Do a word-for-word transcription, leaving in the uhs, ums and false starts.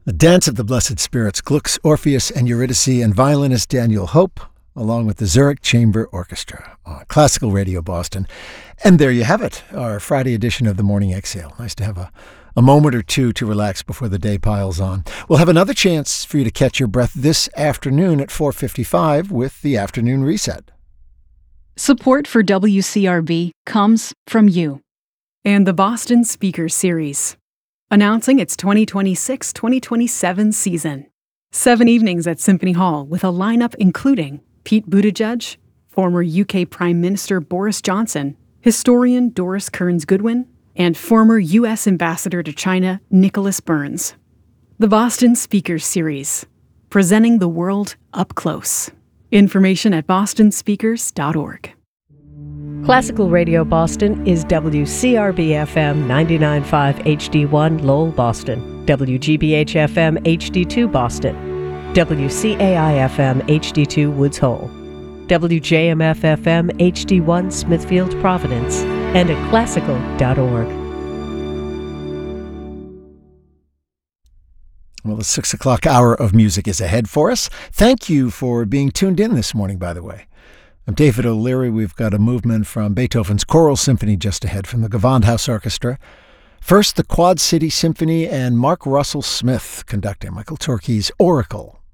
The Dance of the Blessed Spirits, Glucks, Orpheus, and Eurydice, and violinist Daniel Hope, along with the Zurich Chamber Orchestra on Classical Radio Boston. And there you have it, our Friday edition of the Morning Exhale. Nice to have a, a moment or two to relax before the day piles on. We'll have another chance for you to catch your breath this afternoon at four fifty-five with the Afternoon Reset. Support for W C R B comes from you and the Boston Speaker Series, announcing its twenty twenty-six twenty twenty-seven season. Seven evenings at Symphony Hall with a lineup including Pete Buttigieg, former U K Prime Minister Boris Johnson, historian Doris Kearns Goodwin, and former U S Ambassador to China Nicholas Burns. The Boston Speakers Series, presenting the world up close. Information at boston speakers dot org. Classical Radio Boston is W C R B F M ninety-nine point five H D one Lowell, Boston, W G B H F M H D two Boston, W C A I F M H D two Woods Hole, W J M F F M H D one Smithfield, Providence, and at classical dot org. Well, the six o'clock hour of music is ahead for us. Thank you for being tuned in this morning, by the way. I'm David O'Leary. We've got a movement from Beethoven's Choral Symphony just ahead from the Gewandhaus Orchestra. First, the Quad City Symphony and Mark Russell Smith conducting Michael Torke's Oracle.